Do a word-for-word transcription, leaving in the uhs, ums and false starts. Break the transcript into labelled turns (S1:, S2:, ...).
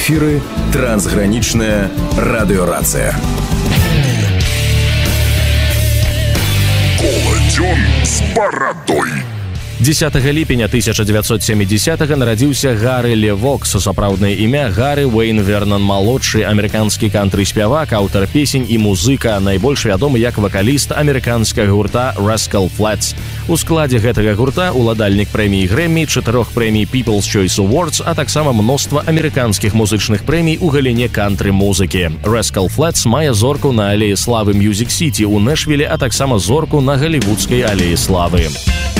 S1: эфіры трансгранічная радыёрацыя.
S2: Коладзён з барадой.
S3: дзесятага ліпеня тысяча дзевяцьсот сямідзесятага нарадзіўся Гары Левокс, сапраўднае імя Гары Уэйн Вернон малодшы, амерыканскі кантры-спявак, аўтар песень і музыка, найбольш вядомы як вакаліст амерыканскага гурта Rascal Flatts. У складзе гэтага гурта уладальнік прэміі Грэмі, чатырох прэмій People's Choice Awards, а таксама мноства амерыканскіх музычных прэмій у галіне кантры-музыкі. Rascal Flatts мае зорку на алеі славы Music City у Нэшвіле, а таксама зорку на галівудскай алеі славы.